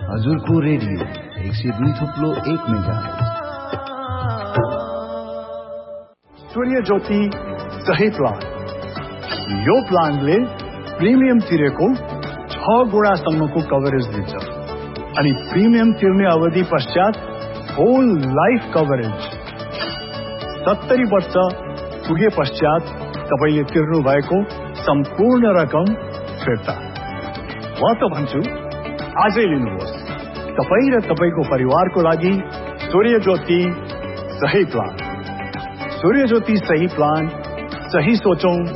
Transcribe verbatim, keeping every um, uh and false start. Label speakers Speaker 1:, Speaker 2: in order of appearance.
Speaker 1: हजुरको रेडियो एक सय दुई थुप्लो एक मेगाहर्ज।
Speaker 2: सूर्य ज्योति सही प्लान। यो प्लानले प्रिमियम तिरेको छ गुणासम्मको कभरेज दिन्छ अनि प्रिमियम तिर्ने अवधि पश्चात होल लाइफ कभरेज। सत्तरी वर्ष पुगे पश्चात तपाईले तिर्नु भएको सम्पूर्ण रकम फिर्ता। म त भन्छु आजै लिनुहोस् तपाईँ र तपाईको परिवारको लागि सूर्य ज्योति सही प्लान। सूर्य ज्योति सही प्लान, सही सोचौं